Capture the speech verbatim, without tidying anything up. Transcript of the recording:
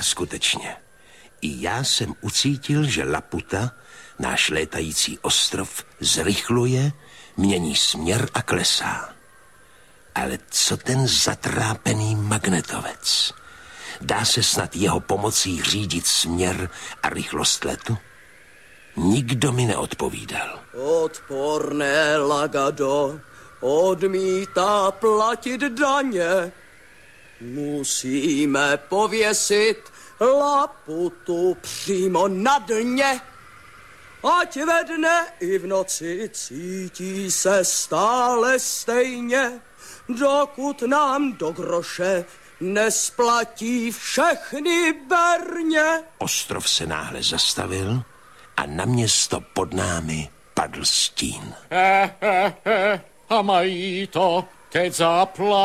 A skutečně, i já jsem ucítil, že Laputa, náš létající ostrov, zrychluje, mění směr a klesá. Ale co ten zatrápený magnetovec? Dá se snad jeho pomocí řídit směr a rychlost letu? Nikdo mi neodpovídal. Odporné Lagado odmítá platit daně. Musíme pověsit Laputu přímo na dně. Ať ve dne i v noci cítí se stále stejně, dokud nám do groše nesplatí všechny berně. Ostrov se náhle zastavil a na město pod námi padl stín. He, he, he, a mají to teď zaplat.